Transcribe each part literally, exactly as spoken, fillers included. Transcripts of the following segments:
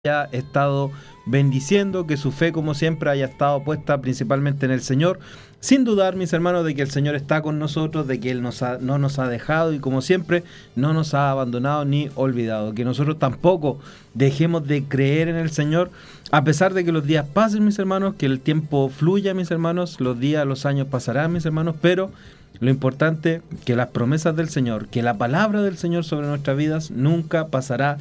haya estado bendiciendo, que su fe como siempre haya estado puesta principalmente en el Señor, sin dudar, mis hermanos, de que el Señor está con nosotros, de que Él nos ha, no nos ha dejado y como siempre no nos ha abandonado ni olvidado, que nosotros tampoco dejemos de creer en el Señor, a pesar de que los días pasen, mis hermanos, que el tiempo fluya, mis hermanos, los días, los años pasarán, mis hermanos, pero lo importante que las promesas del Señor, que la palabra del Señor sobre nuestras vidas nunca pasará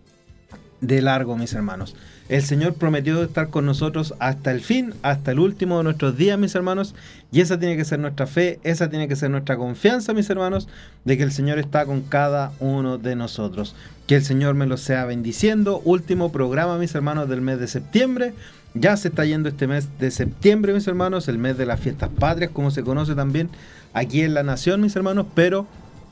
de largo, mis hermanos. El Señor prometió estar con nosotros hasta el fin, hasta el último de nuestros días, mis hermanos, y esa tiene que ser nuestra fe, esa tiene que ser nuestra confianza, mis hermanos, de que el Señor está con cada uno de nosotros. Que el Señor me lo sea bendiciendo. Último programa, mis hermanos, del mes de septiembre. Ya se está yendo este mes de septiembre, mis hermanos, el mes de las fiestas patrias, como se conoce también aquí en la nación, mis hermanos, pero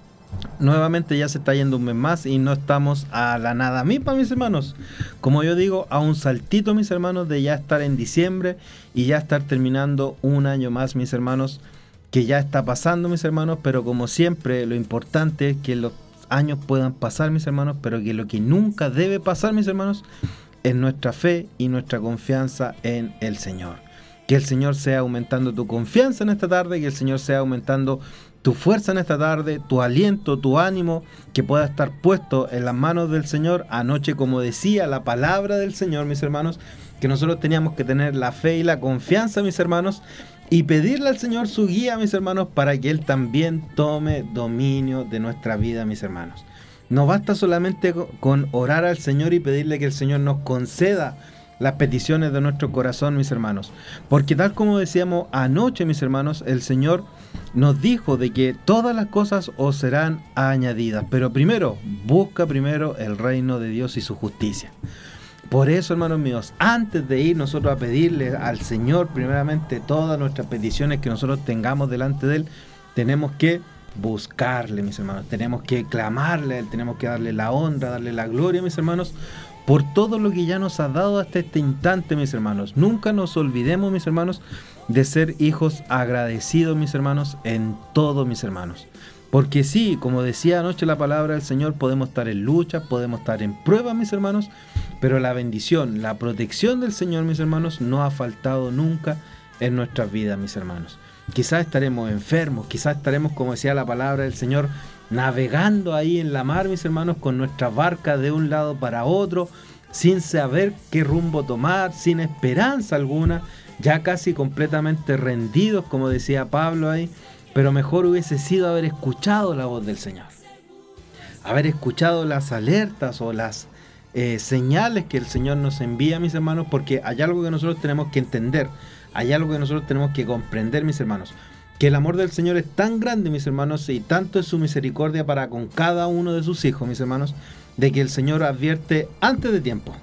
nuevamente ya se está yendo un mes más y no estamos a la nada misma, mis hermanos. Como yo digo, a un saltito, mis hermanos, de ya estar en diciembre y ya estar terminando un año más, mis hermanos, que ya está pasando, mis hermanos, pero como siempre, lo importante es que los años puedan pasar, mis hermanos, pero que lo que nunca debe pasar, mis hermanos, es nuestra fe y nuestra confianza en el Señor. Que el Señor sea aumentando tu confianza en esta tarde, que el Señor sea aumentando tu fuerza en esta tarde, tu aliento, tu ánimo, que pueda estar puesto en las manos del Señor. Anoche, como decía la palabra del Señor, mis hermanos, que nosotros teníamos que tener la fe y la confianza, mis hermanos, y pedirle al Señor su guía, mis hermanos, para que Él también tome dominio de nuestra vida, mis hermanos. No basta solamente con orar al Señor y pedirle que el Señor nos conceda las peticiones de nuestro corazón, mis hermanos, porque tal como decíamos anoche, mis hermanos, el Señor nos dijo de que todas las cosas os serán añadidas, pero primero, busca primero el reino de Dios y su justicia. Por eso, hermanos míos, antes de ir nosotros a pedirle al Señor primeramente todas nuestras peticiones que nosotros tengamos delante de Él, tenemos que buscarle, mis hermanos, tenemos que clamarle a Él, tenemos que darle la honra, darle la gloria, mis hermanos, por todo lo que ya nos ha dado hasta este instante, mis hermanos. Nunca nos olvidemos, mis hermanos, de ser hijos agradecidos, mis hermanos, en todo, mis hermanos. Porque sí, como decía anoche la palabra del Señor, podemos estar en lucha, podemos estar en prueba, mis hermanos, pero la bendición, la protección del Señor, mis hermanos, no ha faltado nunca en nuestras vidas, mis hermanos. Quizás estaremos enfermos, quizás estaremos, como decía la palabra del Señor, navegando ahí en la mar, mis hermanos, con nuestra barca de un lado para otro, sin saber qué rumbo tomar, sin esperanza alguna, ya casi completamente rendidos, como decía Pablo ahí, pero mejor hubiese sido haber escuchado la voz del Señor, haber escuchado las alertas o las eh, señales que el Señor nos envía, mis hermanos, porque hay algo que nosotros tenemos que entender, hay algo que nosotros tenemos que comprender, mis hermanos, que el amor del Señor es tan grande, mis hermanos, y tanto es su misericordia para con cada uno de sus hijos, mis hermanos, de que el Señor advierte antes de tiempo,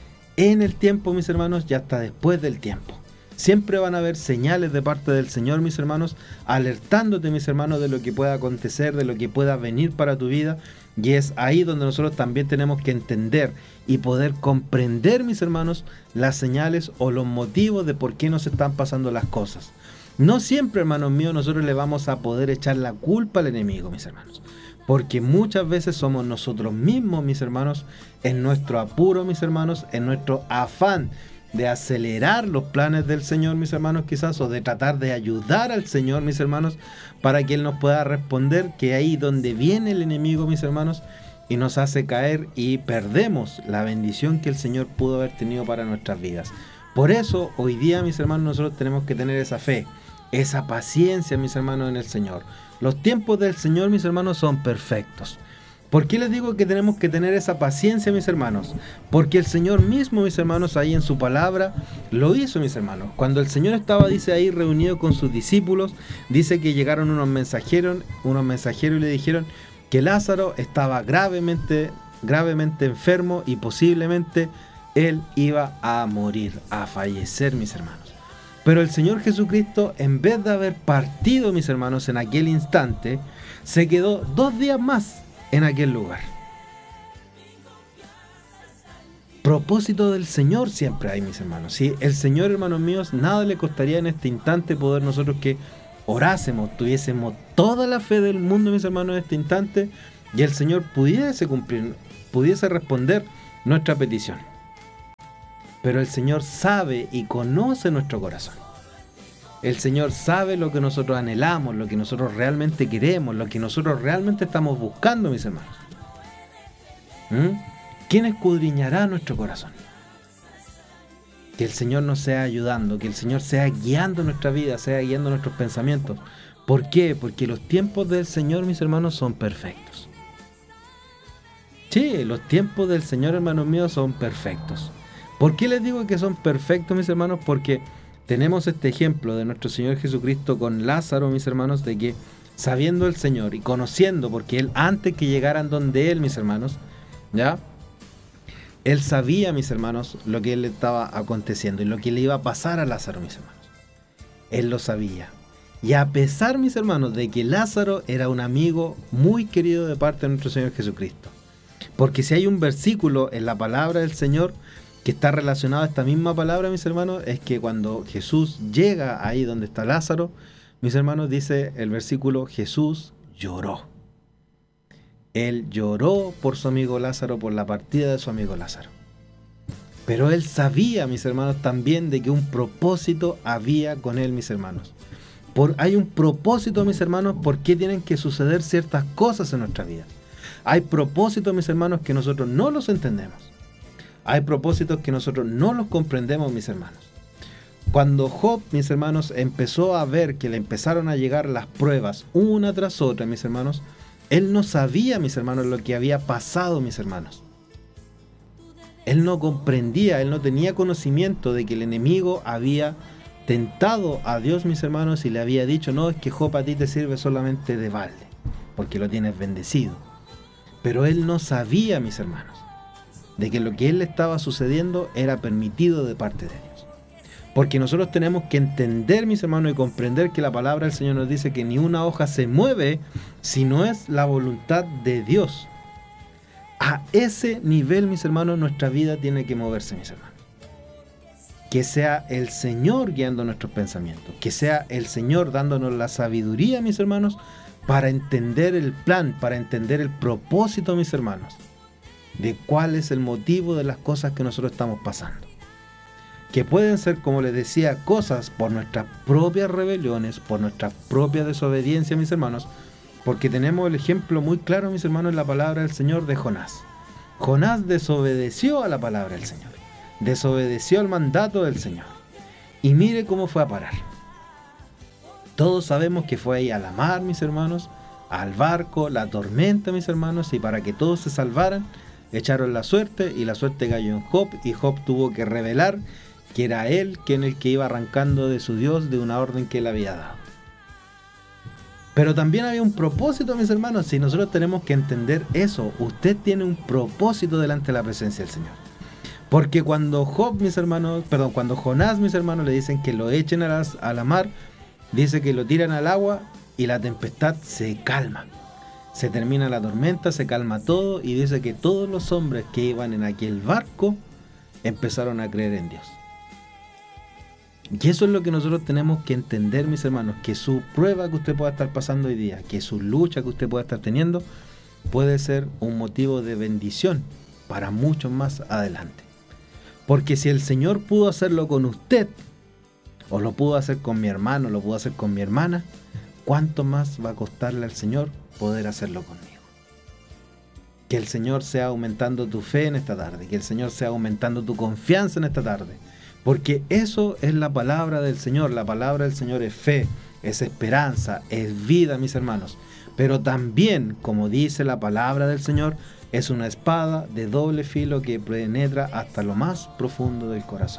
en el tiempo, mis hermanos, y hasta después del tiempo. Siempre van a haber señales de parte del Señor, mis hermanos, alertándote, mis hermanos, de lo que pueda acontecer, de lo que pueda venir para tu vida. Y es ahí donde nosotros también tenemos que entender y poder comprender, mis hermanos, las señales o los motivos de por qué nos están pasando las cosas. No siempre, hermanos míos, nosotros le vamos a poder echar la culpa al enemigo, mis hermanos. Porque muchas veces somos nosotros mismos, mis hermanos, en nuestro apuro, mis hermanos, en nuestro afán de acelerar los planes del Señor, mis hermanos, quizás, o de tratar de ayudar al Señor, mis hermanos, para que Él nos pueda responder, que ahí donde viene el enemigo, mis hermanos, y nos hace caer y perdemos la bendición que el Señor pudo haber tenido para nuestras vidas. Por eso, hoy día, mis hermanos, nosotros tenemos que tener esa fe, esa paciencia, mis hermanos, en el Señor. Los tiempos del Señor, mis hermanos, son perfectos. ¿Por qué les digo que tenemos que tener esa paciencia, mis hermanos? Porque el Señor mismo, mis hermanos, ahí en su palabra, lo hizo, mis hermanos. Cuando el Señor estaba, dice ahí, reunido con sus discípulos, dice que llegaron unos mensajeros, unos mensajeros y le dijeron que Lázaro estaba gravemente, gravemente enfermo y posiblemente él iba a morir, a fallecer, mis hermanos. Pero el Señor Jesucristo, en vez de haber partido, mis hermanos, en aquel instante, se quedó dos días más en aquel lugar. Propósito del Señor siempre hay, mis hermanos. ¿Sí? El Señor, hermanos míos, nada le costaría en este instante poder nosotros que orásemos, tuviésemos toda la fe del mundo, mis hermanos, en este instante, y el Señor pudiese cumplir, pudiese responder nuestra petición. pero el Señor sabe y conoce nuestro corazón. El Señor sabe lo que nosotros anhelamos, lo que nosotros realmente queremos, lo que nosotros realmente estamos buscando, mis hermanos. ¿Mm? ¿Quién escudriñará nuestro corazón? Que el Señor nos sea ayudando, que el Señor sea guiando nuestra vida, sea guiando nuestros pensamientos. ¿Por qué? Porque los tiempos del Señor, mis hermanos, son perfectos. Sí, los tiempos del Señor, hermanos míos, son perfectos. ¿Por qué les digo que son perfectos, mis hermanos? Porque tenemos este ejemplo de nuestro Señor Jesucristo con Lázaro, mis hermanos, de que sabiendo el Señor y conociendo, porque Él antes que llegaran donde Él, mis hermanos, ¿ya? Él sabía, mis hermanos, lo que le estaba aconteciendo y lo que le iba a pasar a Lázaro, mis hermanos. Él lo sabía. Y a pesar, mis hermanos, de que Lázaro era un amigo muy querido de parte de nuestro Señor Jesucristo. Porque si hay un versículo en la palabra del Señor que está relacionado a esta misma palabra, mis hermanos, es que cuando Jesús llega ahí donde está Lázaro, mis hermanos, dice el versículo, Jesús lloró. Él lloró por su amigo Lázaro, por la partida de su amigo Lázaro. Pero él sabía, mis hermanos, también de que un propósito había con él, mis hermanos. Por, hay un propósito, mis hermanos, por qué tienen que suceder ciertas cosas en nuestra vida. Hay propósitos, mis hermanos, que nosotros no los entendemos. Hay propósitos que nosotros no los comprendemos, mis hermanos. Cuando Job, mis hermanos, empezó a ver que le empezaron a llegar las pruebas una tras otra, mis hermanos, él no sabía, mis hermanos, lo que había pasado, mis hermanos. Él no comprendía, él no tenía conocimiento de que el enemigo había tentado a Dios, mis hermanos, y le había dicho, no, es que Job a ti te sirve solamente de balde, porque lo tienes bendecido. Pero él no sabía, mis hermanos, de que lo que él le estaba sucediendo era permitido de parte de Dios. Porque nosotros tenemos que entender, mis hermanos, y comprender que la palabra del Señor nos dice que ni una hoja se mueve si no es la voluntad de Dios. A ese nivel, mis hermanos, nuestra vida tiene que moverse, mis hermanos. Que sea el Señor guiando nuestros pensamientos, que sea el Señor dándonos la sabiduría, mis hermanos, para entender el plan, para entender el propósito, mis hermanos, de cuál es el motivo de las cosas que nosotros estamos pasando. Que pueden ser, como les decía, cosas por nuestras propias rebeliones, por nuestra propia desobediencia, mis hermanos, porque tenemos el ejemplo muy claro, mis hermanos, en la palabra del Señor de Jonás. Jonás desobedeció a la palabra del Señor, desobedeció al mandato del Señor, y mire cómo fue a parar. Todos sabemos que fue ahí a la mar, mis hermanos, al barco, la tormenta, mis hermanos, y para que todos se salvaran, echaron la suerte, y la suerte cayó en Job, y Job tuvo que revelar que era él quien el que iba arrancando de su Dios de una orden que él había dado. Pero también había un propósito, mis hermanos, si nosotros tenemos que entender eso. Usted tiene un propósito delante de la presencia del Señor. Porque cuando Job, mis hermanos, perdón, cuando Jonás, mis hermanos, le dicen que lo echen a, las, a la mar, dice que lo tiran al agua y la tempestad se calma. Se termina la tormenta, se calma todo, y dice que todos los hombres que iban en aquel barco empezaron a creer en Dios. Y eso es lo que nosotros tenemos que entender, mis hermanos, que su prueba que usted pueda estar pasando hoy día, que su lucha que usted pueda estar teniendo, puede ser un motivo de bendición para muchos más adelante. Porque si el Señor pudo hacerlo con usted, o lo pudo hacer con mi hermano, lo pudo hacer con mi hermana, ¿cuánto más va a costarle al Señor poder hacerlo conmigo? Que el Señor sea aumentando tu fe en esta tarde, que el Señor sea aumentando tu confianza en esta tarde. Porque eso es la palabra del Señor. La palabra del Señor es fe, es esperanza, es vida, mis hermanos. Pero también, como dice la palabra del Señor, es una espada de doble filo que penetra hasta lo más profundo del corazón.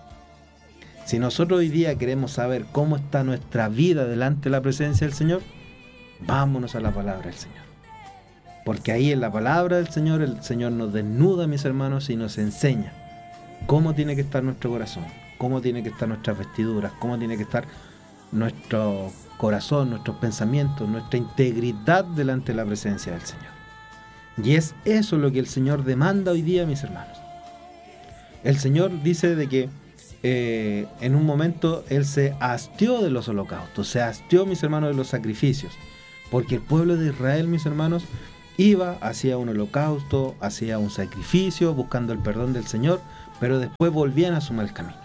Si nosotros hoy día queremos saber cómo está nuestra vida delante de la presencia del Señor, vámonos a la palabra del Señor. Porque ahí en la palabra del Señor, el Señor nos desnuda, mis hermanos, y nos enseña cómo tiene que estar nuestro corazón, cómo tiene que estar nuestras vestiduras, cómo tiene que estar nuestro corazón, nuestros pensamientos, nuestra integridad delante de la presencia del Señor. Y es eso lo que el Señor demanda hoy día, mis hermanos. El Señor dice de que eh, en un momento Él se hastió de los holocaustos, se hastió, mis hermanos, de los sacrificios, porque el pueblo de Israel, mis hermanos, iba, hacía un holocausto, hacía un sacrificio, buscando el perdón del Señor, pero después volvían a su mal camino.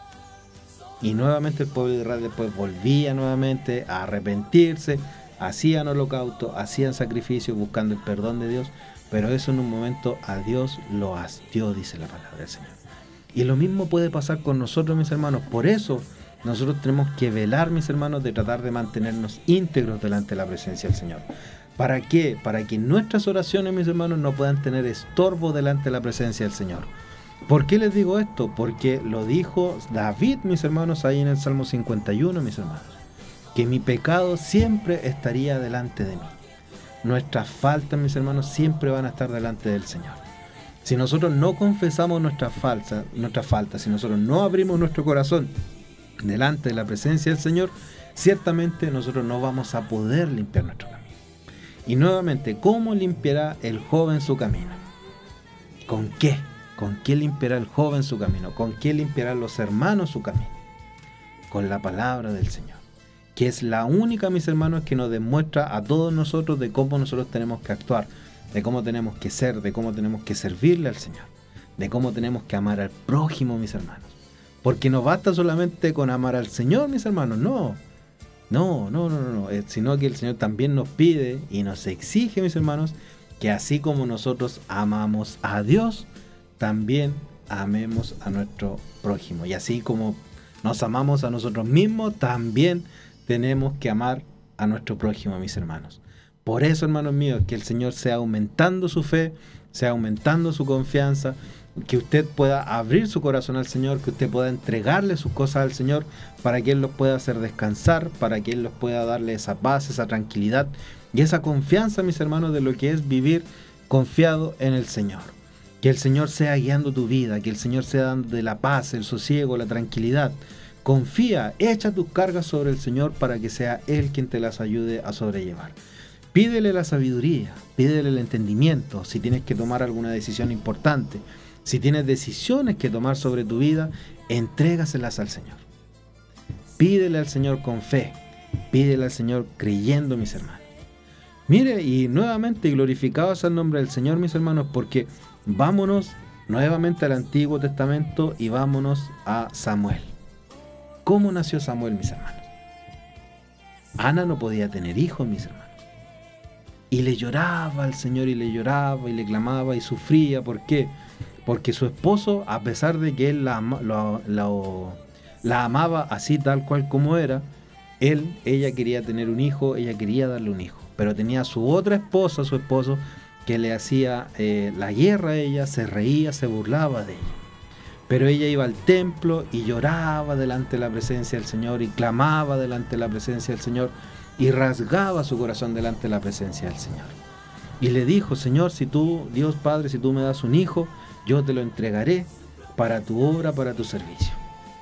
Y nuevamente el pueblo de Israel después volvía nuevamente a arrepentirse, hacían holocausto, hacían sacrificios buscando el perdón de Dios, pero eso en un momento a Dios lo hastió, dice la palabra del Señor. Y lo mismo puede pasar con nosotros, mis hermanos. Por eso nosotros tenemos que velar, mis hermanos, de tratar de mantenernos íntegros delante de la presencia del Señor. ¿Para qué? Para que nuestras oraciones, mis hermanos, no puedan tener estorbo delante de la presencia del Señor. ¿Por qué les digo esto? Porque lo dijo David, mis hermanos, ahí en el Salmo cincuenta y uno, mis hermanos, que mi pecado siempre estaría delante de mí. Nuestras faltas, mis hermanos, siempre van a estar delante del Señor. Si nosotros no confesamos nuestras faltas, nuestras faltas, si nosotros no abrimos nuestro corazón delante de la presencia del Señor, ciertamente nosotros no vamos a poder limpiar nuestro camino. Y nuevamente, ¿cómo limpiará el joven su camino? ¿Con qué? ¿Con qué limpiará el joven su camino? ¿Con qué limpiarán los hermanos su camino? Con la palabra del Señor, que es la única, mis hermanos, que nos demuestra a todos nosotros de cómo nosotros tenemos que actuar, de cómo tenemos que ser, de cómo tenemos que servirle al Señor, de cómo tenemos que amar al prójimo, mis hermanos. Porque no basta solamente con amar al Señor, mis hermanos, no. No, no, no, no, no, sino que el Señor también nos pide y nos exige, mis hermanos, que así como nosotros amamos a Dios, también amemos a nuestro prójimo. Y así como nos amamos a nosotros mismos, también tenemos que amar a nuestro prójimo, mis hermanos. Por eso, hermanos míos, que el Señor sea aumentando su fe, sea aumentando su confianza, que usted pueda abrir su corazón al Señor, que usted pueda entregarle sus cosas al Señor para que Él los pueda hacer descansar, para que Él los pueda darle esa paz, esa tranquilidad y esa confianza, mis hermanos, de lo que es vivir confiado en el Señor. Que el Señor sea guiando tu vida, que el Señor sea dando la paz, el sosiego, la tranquilidad. Confía, echa tus cargas sobre el Señor para que sea Él quien te las ayude a sobrellevar. Pídele la sabiduría, pídele el entendimiento, si tienes que tomar alguna decisión importante. Si tienes decisiones que tomar sobre tu vida, entrégaselas al Señor. Pídele al Señor con fe, pídele al Señor creyendo, mis hermanos. Mire, y nuevamente glorificado sea el nombre del Señor, mis hermanos, porque vámonos nuevamente al Antiguo Testamento y vámonos a Samuel. ¿Cómo nació Samuel, mis hermanos? Ana no podía tener hijos, mis hermanos. Y le lloraba al Señor y le lloraba y le clamaba y sufría. ¿Por qué? Porque su esposo, a pesar de que él la, la, la, la amaba así tal cual como era, él, ella quería tener un hijo, ella quería darle un hijo. Pero tenía a su otra esposa, su esposo, que le hacía eh, la guerra a ella, se reía, se burlaba de ella. Pero ella iba al templo y lloraba delante de la presencia del Señor y clamaba delante de la presencia del Señor y rasgaba su corazón delante de la presencia del Señor. Y le dijo: Señor, si tú, Dios Padre, si tú me das un hijo, yo te lo entregaré para tu obra, para tu servicio.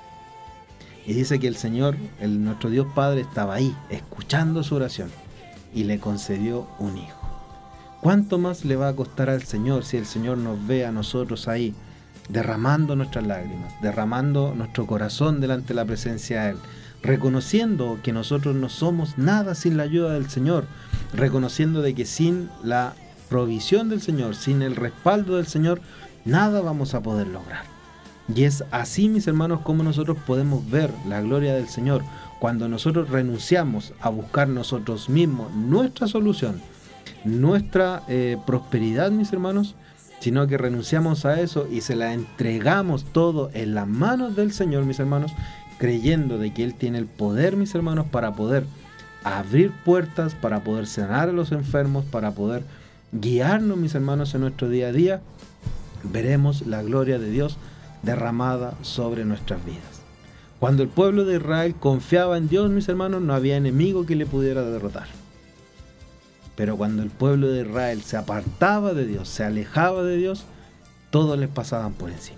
Y dice que el Señor, el, nuestro Dios Padre, estaba ahí, escuchando su oración, y le concedió un hijo. ¿Cuánto más le va a costar al Señor si el Señor nos ve a nosotros ahí, derramando nuestras lágrimas, derramando nuestro corazón delante de la presencia de Él, reconociendo que nosotros no somos nada sin la ayuda del Señor, reconociendo de que sin la provisión del Señor, sin el respaldo del Señor, nada vamos a poder lograr? Y es así, mis hermanos, como nosotros podemos ver la gloria del Señor cuando nosotros renunciamos a buscar nosotros mismos nuestra solución, nuestra eh, prosperidad, mis hermanos, sino que renunciamos a eso y se la entregamos todo en las manos del Señor, mis hermanos, creyendo de que Él tiene el poder, mis hermanos, para poder abrir puertas, para poder sanar a los enfermos, para poder guiarnos, mis hermanos, en nuestro día a día. Veremos la gloria de Dios derramada sobre nuestras vidas. Cuando el pueblo de Israel confiaba en Dios, mis hermanos, no había enemigo que le pudiera derrotar. Pero cuando el pueblo de Israel se apartaba de Dios, se alejaba de Dios, todos les pasaban por encima.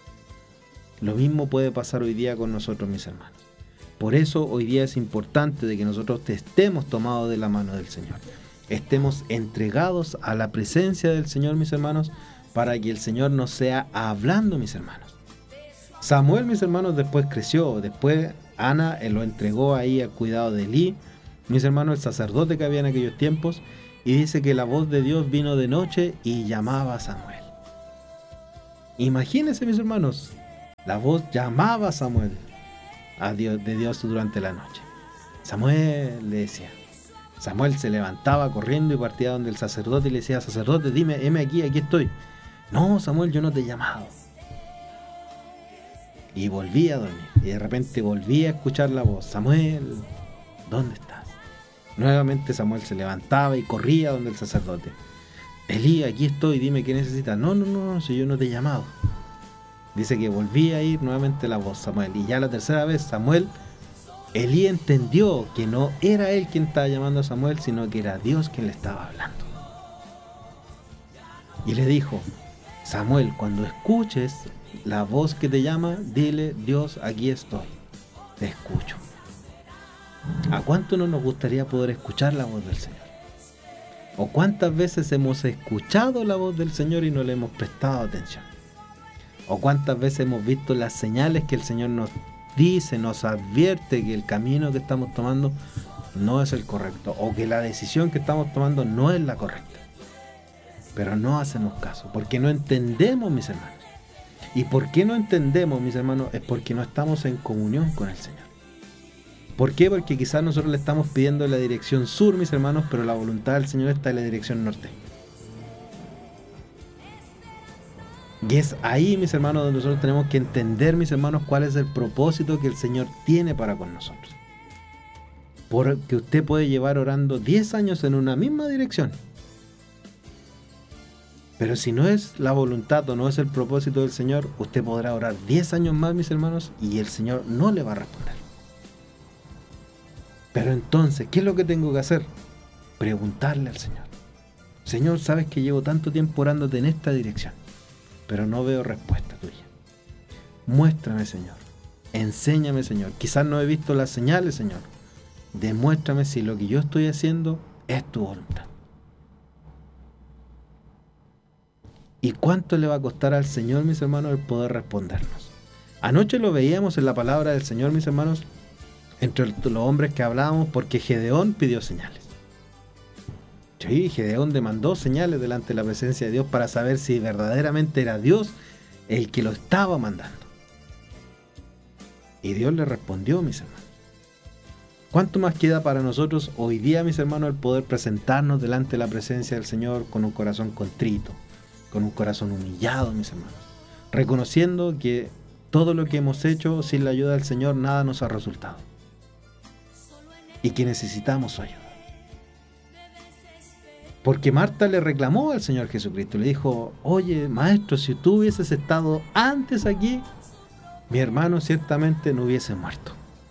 Lo mismo puede pasar hoy día con nosotros, mis hermanos. Por eso hoy día es importante de que nosotros estemos tomados de la mano del Señor. Estemos entregados a la presencia del Señor, mis hermanos, para que el Señor nos sea hablando, mis hermanos. Samuel, mis hermanos, después creció. Después Ana él lo entregó ahí al cuidado de Elí, mis hermanos, el sacerdote que había en aquellos tiempos, y dice que la voz de Dios vino de noche y llamaba a Samuel. Imagínense, mis hermanos, la voz llamaba a Samuel, a Dios, de Dios durante la noche. Samuel, le decía. Samuel se levantaba corriendo y partía donde el sacerdote y le decía: sacerdote, dime, heme aquí, aquí estoy. No, Samuel, yo no te he llamado. Y volvía a dormir, y de repente volvía a escuchar la voz: Samuel, ¿dónde estás? Nuevamente Samuel se levantaba y corría donde el sacerdote: Elí, aquí estoy, dime qué necesitas. No, no, no, si yo no te he llamado. Dice que volvía a ir nuevamente la voz: Samuel. Y ya la tercera vez Samuel, Elí entendió que no era él quien estaba llamando a Samuel, sino que era Dios quien le estaba hablando. Y le dijo: Samuel, cuando escuches la voz que te llama, dile: Dios, aquí estoy, te escucho. ¿A cuánto no nos gustaría poder escuchar la voz del Señor? ¿O cuántas veces hemos escuchado la voz del Señor y no le hemos prestado atención? ¿O cuántas veces hemos visto las señales que el Señor nos dice, nos advierte que el camino que estamos tomando no es el correcto, o que la decisión que estamos tomando no es la correcta? Pero no hacemos caso, porque no entendemos, mis hermanos. ¿Y por qué no entendemos, mis hermanos? Es porque no estamos en comunión con el Señor. ¿Por qué? Porque quizás nosotros le estamos pidiendo la dirección sur, mis hermanos, pero la voluntad del Señor está en la dirección norte. Y es ahí, mis hermanos, donde nosotros tenemos que entender, mis hermanos, cuál es el propósito que el Señor tiene para con nosotros. Porque usted puede llevar orando diez años en una misma dirección, pero si no es la voluntad o no es el propósito del Señor, usted podrá orar diez años más, mis hermanos, y el Señor no le va a responder. Pero entonces, ¿qué es lo que tengo que hacer? Preguntarle al Señor: Señor, sabes que llevo tanto tiempo orándote en esta dirección, pero no veo respuesta tuya. Muéstrame, Señor. Enséñame, Señor. Quizás no he visto las señales, Señor. Demuéstrame si lo que yo estoy haciendo es tu voluntad. ¿Y cuánto le va a costar al Señor, mis hermanos, el poder respondernos? Anoche lo veíamos en la palabra del Señor, mis hermanos, entre los hombres que hablábamos, porque Gedeón pidió señales. Sí, Gedeón demandó señales delante de la presencia de Dios para saber si verdaderamente era Dios el que lo estaba mandando. Y Dios le respondió, mis hermanos. ¿Cuánto más queda para nosotros hoy día, mis hermanos, el poder presentarnos delante de la presencia del Señor con un corazón contrito, con un corazón humillado, mis hermanos, reconociendo que todo lo que hemos hecho sin la ayuda del Señor nada nos ha resultado y que necesitamos su ayuda? Porque Marta le reclamó al Señor Jesucristo, le dijo: oye, maestro, si tú hubieses estado antes aquí, mi hermano ciertamente no hubiese muerto.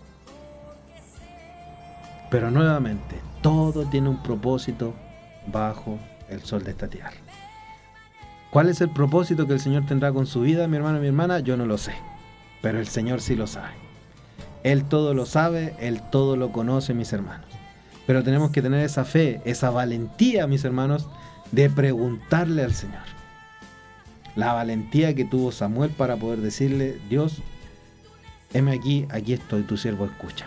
Pero nuevamente, todo tiene un propósito bajo el sol de esta tierra. ¿Cuál es el propósito que el Señor tendrá con su vida, mi hermano y mi hermana? Yo no lo sé, pero el Señor sí lo sabe. Él todo lo sabe, Él todo lo conoce, mis hermanos. Pero tenemos que tener esa fe, esa valentía, mis hermanos, de preguntarle al Señor. La valentía que tuvo Samuel para poder decirle: Dios, heme aquí, aquí estoy, tu siervo escucha.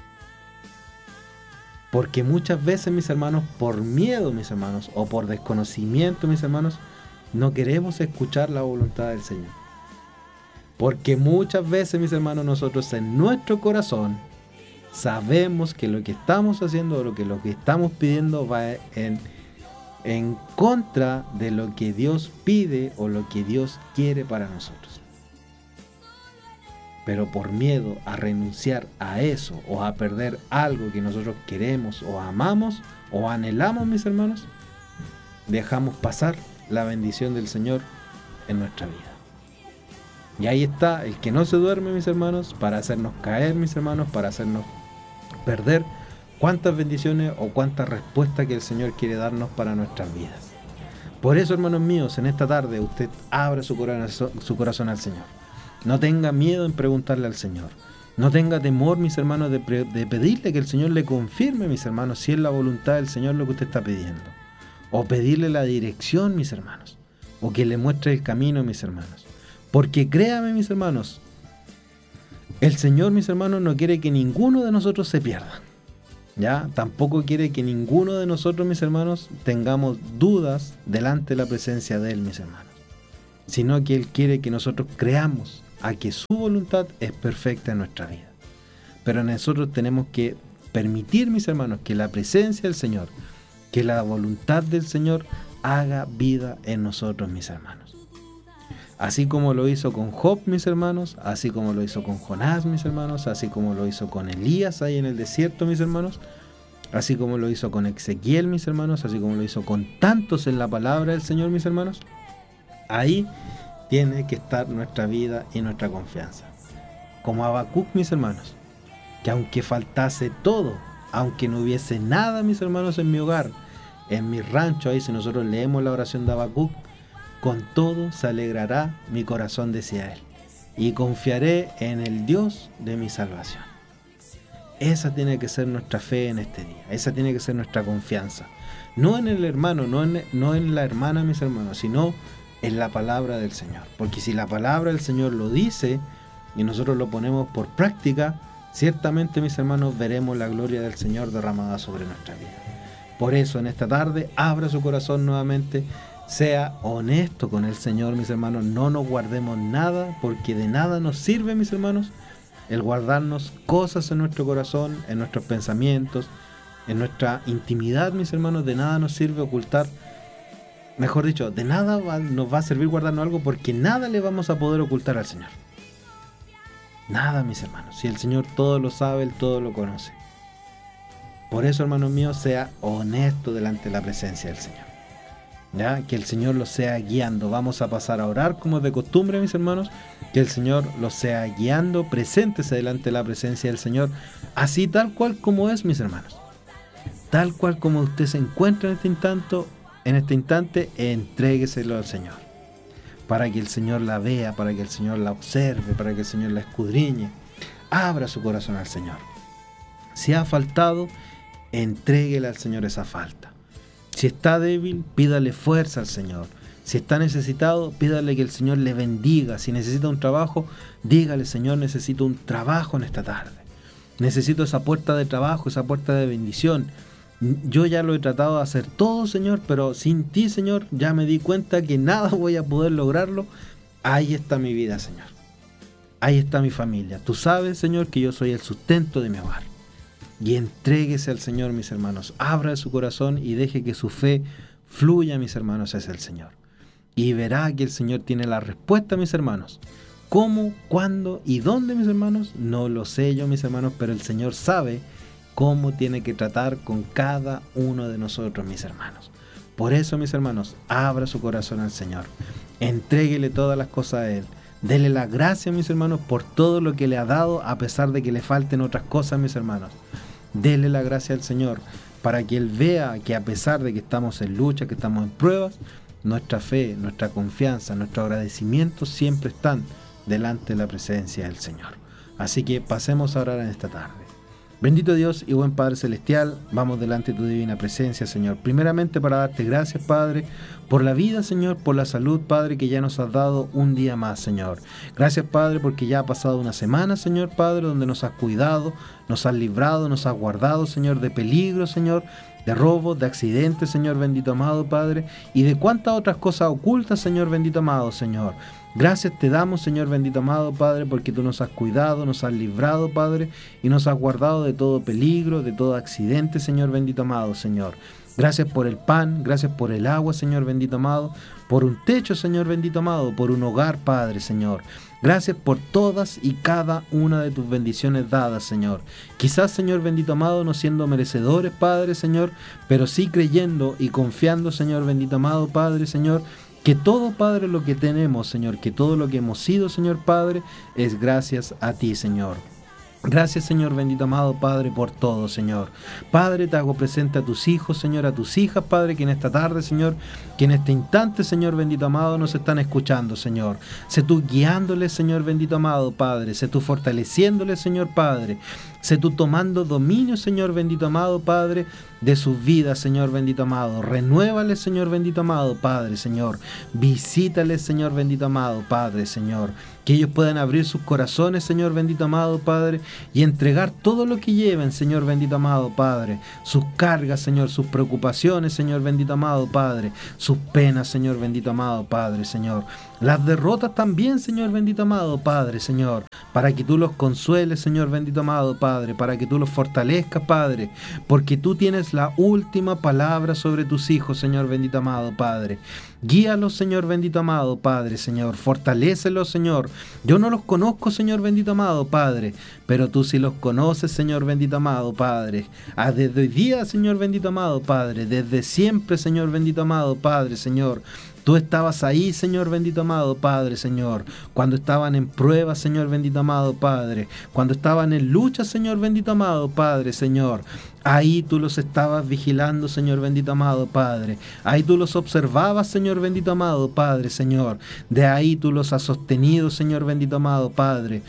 Porque muchas veces, mis hermanos, por miedo, mis hermanos, o por desconocimiento, mis hermanos, no queremos escuchar la voluntad del Señor. Porque muchas veces, mis hermanos, nosotros en nuestro corazón sabemos que lo que estamos haciendo o lo que, lo que estamos pidiendo va en, en contra de lo que Dios pide o lo que Dios quiere para nosotros. Pero por miedo a renunciar a eso o a perder algo que nosotros queremos o amamos o anhelamos, mis hermanos, dejamos pasar la bendición del Señor en nuestra vida. Y ahí está el que no se duerme, mis hermanos, para hacernos caer, mis hermanos, para hacernos perder cuántas bendiciones o cuántas respuestas que el Señor quiere darnos para nuestras vidas. Por eso, hermanos míos, en esta tarde usted abra su corazón, su corazón al Señor. No tenga miedo en preguntarle al Señor. No tenga temor, mis hermanos, de, pre- de pedirle que el Señor le confirme, mis hermanos, si es la voluntad del Señor lo que usted está pidiendo. O pedirle la dirección, mis hermanos. O que le muestre el camino, mis hermanos. Porque créame, mis hermanos, el Señor, mis hermanos, no quiere que ninguno de nosotros se pierda. ¿Ya? Tampoco quiere que ninguno de nosotros, mis hermanos, tengamos dudas delante de la presencia de Él, mis hermanos. sino que Él quiere que nosotros creamos a que su voluntad es perfecta en nuestra vida. Pero nosotros tenemos que permitir, mis hermanos, que la presencia del Señor, que la voluntad del Señor haga vida en nosotros, mis hermanos. Así como lo hizo con Job, mis hermanos, así como lo hizo con Jonás, mis hermanos, así como lo hizo con Elías ahí en el desierto, mis hermanos, así como lo hizo con Ezequiel, mis hermanos, así como lo hizo con tantos en la palabra del Señor, mis hermanos. Ahí tiene que estar nuestra vida y nuestra confianza. Como Habacuc, mis hermanos, que aunque faltase todo, aunque no hubiese nada, mis hermanos, en mi hogar, en mi rancho, ahí si nosotros leemos la oración de Habacuc, con todo se alegrará mi corazón, decía él, y confiaré en el Dios de mi salvación. Esa tiene que ser nuestra fe en este día, esa tiene que ser nuestra confianza. No en el hermano, no en, no en la hermana, mis hermanos, sino en la palabra del Señor. Porque si la palabra del Señor lo dice y nosotros lo ponemos por práctica, ciertamente, mis hermanos, veremos la gloria del Señor derramada sobre nuestra vida. Por eso, en esta tarde, abra su corazón nuevamente, sea honesto con el Señor, mis hermanos, no nos guardemos nada, porque de nada nos sirve, mis hermanos, el guardarnos cosas en nuestro corazón, en nuestros pensamientos, en nuestra intimidad, mis hermanos, de nada nos sirve ocultar. Mejor dicho, de nada va, nos va a servir guardarnos algo, porque nada le vamos a poder ocultar al Señor. Nada, mis hermanos. Si el Señor todo lo sabe, Él todo lo conoce. Por eso, hermanos míos, sea honesto delante de la presencia del Señor. ¿Ya? Que el Señor los sea guiando. Vamos a pasar a orar como es de costumbre, mis hermanos. Que el Señor los sea guiando. Preséntese delante de la presencia del Señor. Así tal cual como es, mis hermanos. Tal cual como usted se encuentra en este instante, en este instante, entrégueselo al Señor. Para que el Señor la vea, para que el Señor la observe, para que el Señor la escudriñe. Abra su corazón al Señor. Si ha faltado, entréguele al Señor esa falta. Si está débil, pídale fuerza al Señor. Si está necesitado, pídale que el Señor le bendiga. Si necesita un trabajo, dígale: Señor, necesito un trabajo en esta tarde. Necesito esa puerta de trabajo, esa puerta de bendición. Yo ya lo he tratado de hacer todo, Señor, pero sin ti, Señor, ya me di cuenta que nada voy a poder lograrlo. Ahí está mi vida, Señor. Ahí está mi familia. Tú sabes, Señor, que yo soy el sustento de mi hogar. Y entréguese al Señor, mis hermanos. Abra su corazón y deje que su fe fluya, mis hermanos, hacia el Señor. Y verá que el Señor tiene la respuesta, mis hermanos. ¿Cómo, cuándo y dónde, mis hermanos? No lo sé yo, mis hermanos, pero el Señor sabe cómo tiene que tratar con cada uno de nosotros, mis hermanos. Por eso, mis hermanos, abra su corazón al Señor. Entréguele todas las cosas a Él. Dele la gracia, mis hermanos, por todo lo que le ha dado, a pesar de que le falten otras cosas, mis hermanos. Dele la gracia al Señor para que Él vea que a pesar de que estamos en lucha, que estamos en pruebas, nuestra fe, nuestra confianza, nuestro agradecimiento siempre están delante de la presencia del Señor. Así que pasemos a orar en esta tarde. Bendito Dios y buen Padre Celestial, vamos delante de tu divina presencia, Señor. Primeramente para darte gracias, Padre, por la vida, Señor, por la salud, Padre, que ya nos has dado un día más, Señor. Gracias, Padre, porque ya ha pasado una semana, Señor, Padre, donde nos has cuidado, nos has librado, nos has guardado, Señor, de peligro, Señor, de robos, de accidentes, Señor bendito amado, Padre, y de cuántas otras cosas ocultas, Señor bendito amado, Señor. Gracias te damos, Señor bendito amado, Padre, porque tú nos has cuidado, nos has librado, Padre, y nos has guardado de todo peligro, de todo accidente, Señor bendito amado, Señor. Gracias por el pan, gracias por el agua, Señor bendito amado, por un techo, Señor bendito amado, por un hogar, Padre, Señor. Gracias por todas y cada una de tus bendiciones dadas, Señor. Quizás, Señor bendito amado, no siendo merecedores, Padre, Señor, pero sí creyendo y confiando, Señor bendito amado, Padre, Señor, que todo, Padre, lo que tenemos, Señor, que todo lo que hemos sido, Señor Padre, es gracias a ti, Señor. Gracias, Señor bendito amado, Padre, por todo, Señor. Padre, te hago presente a tus hijos, Señor, a tus hijas, Padre, que en esta tarde, Señor, que en este instante, Señor bendito amado, nos están escuchando, Señor. Sé tú guiándoles, Señor bendito amado, Padre. Sé tú fortaleciéndoles, Señor Padre. Sé tú tomando dominio, Señor bendito amado, Padre, de sus vidas, Señor bendito amado. Renuévales, Señor bendito amado, Padre, Señor. Visítales, Señor bendito amado, Padre, Señor. Que ellos puedan abrir sus corazones, Señor bendito amado, Padre, y entregar todo lo que lleven, Señor bendito amado Padre, sus cargas, Señor, sus preocupaciones, Señor bendito amado Padre, sus penas, Señor bendito amado Padre, Señor, las derrotas también, Señor bendito amado Padre, Señor, para que tú los consueles, Señor bendito amado Padre, para que tú los fortalezcas, Padre, porque tú tienes la última palabra sobre tus hijos, Señor bendito amado Padre. Guíalos, Señor bendito amado Padre, Señor, fortalécelos, Señor. Yo no los conozco, Señor bendito amado Padre, pero tú sí los conoces, Señor bendito amado Padre. Ah, desde hoy día, Señor bendito amado Padre, desde siempre, Señor bendito amado Padre, Señor. Tú estabas ahí, Señor bendito amado Padre, Señor, cuando estaban en pruebas, Señor bendito amado Padre, cuando estaban en lucha, Señor bendito amado Padre, Señor. Ahí tú los estabas vigilando, Señor bendito amado Padre. Ahí tú los observabas, Señor bendito amado Padre, Señor. De ahí tú los has sostenido, Señor bendito amado Padre.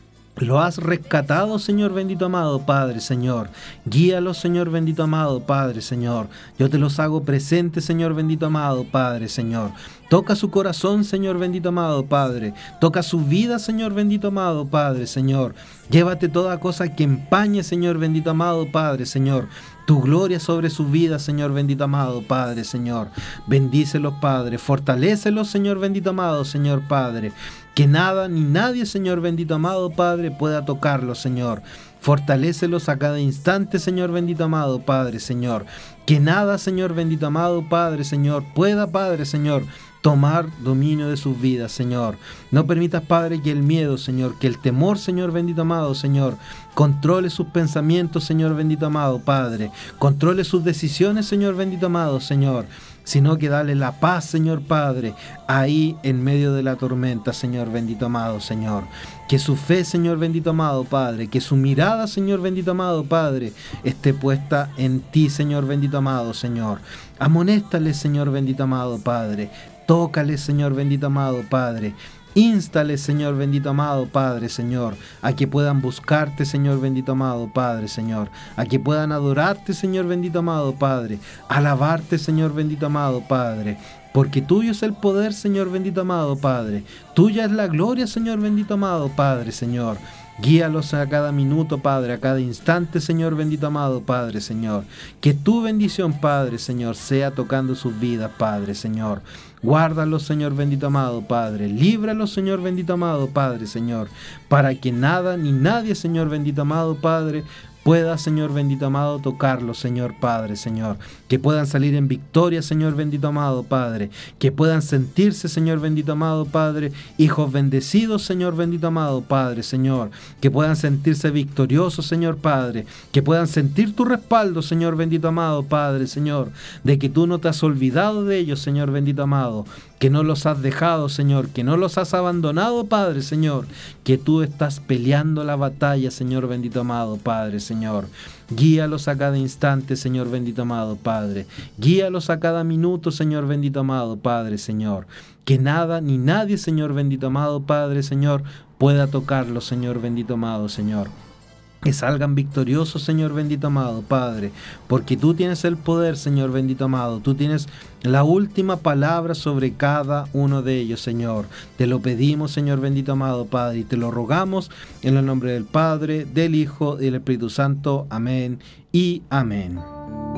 Lo has rescatado, Señor bendito amado Padre, Señor. Guíalos, Señor bendito amado Padre, Señor. Yo te los hago presentes, Señor bendito amado Padre, Señor. Toca su corazón, Señor bendito amado Padre. Toca su vida, Señor bendito amado Padre, Señor. Llévate toda cosa que empañe, Señor bendito amado Padre, Señor. Tu gloria sobre su vida, Señor bendito amado Padre, Señor. Bendícelos, Padre. Fortalécelos, Señor bendito amado, Señor Padre. Que nada ni nadie, Señor bendito amado Padre, pueda tocarlos, Señor. Fortalécelos a cada instante, Señor bendito amado Padre, Señor. Que nada, Señor bendito amado Padre, Señor, pueda, Padre, Señor, tomar dominio de sus vidas, Señor. No permitas, Padre, que el miedo, Señor, que el temor, Señor bendito amado, Señor, controle sus pensamientos, Señor bendito amado Padre. Controle sus decisiones, Señor bendito amado, Señor. Sino que dale la paz, Señor Padre, ahí en medio de la tormenta, Señor bendito amado, Señor. Que su fe, Señor bendito amado Padre, que su mirada, Señor bendito amado Padre, esté puesta en ti, Señor bendito amado, Señor. Amonéstale, Señor bendito amado Padre. Tócale, Señor bendito amado Padre.Ínstale, Señor bendito amado Padre, Señor, a que puedan buscarte, Señor bendito amado Padre, Señor, a que puedan adorarte, Señor bendito amado Padre, alabarte, Señor bendito amado Padre, porque tuyo es el poder, Señor bendito amado Padre, tuya es la gloria, Señor bendito amado Padre, Señor. Guíalos a cada minuto, Padre, a cada instante, Señor bendito amado Padre, Señor. Que tu bendición, Padre, Señor, sea tocando sus vidas, Padre, Señor. Guárdalos, Señor bendito amado Padre. Líbralos, Señor bendito amado Padre, Señor. Para que nada ni nadie, Señor bendito amado Padre, pueda, Señor bendito amado, tocarlos, Señor Padre, Señor. Que puedan salir en victoria, Señor bendito amado Padre. Que puedan sentirse, Señor bendito amado Padre, hijos bendecidos, Señor bendito amado Padre, Señor. Que puedan sentirse victoriosos, Señor Padre. Que puedan sentir tu respaldo, Señor bendito amado Padre, Señor. De que tú no te has olvidado de ellos, Señor bendito amado. Que no los has dejado, Señor, que no los has abandonado, Padre, Señor, que tú estás peleando la batalla, Señor bendito amado, Padre, Señor. Guíalos a cada instante, Señor bendito amado, Padre. Guíalos a cada minuto, Señor bendito amado, Padre, Señor. Que nada ni nadie, Señor bendito amado, Padre, Señor, pueda tocarlos, Señor bendito amado, Señor. Que salgan victoriosos, Señor bendito amado Padre, porque tú tienes el poder, Señor bendito amado. Tú tienes la última palabra sobre cada uno de ellos, Señor. Te lo pedimos, Señor bendito amado Padre, y te lo rogamos en el nombre del Padre, del Hijo y del Espíritu Santo. Amén y amén.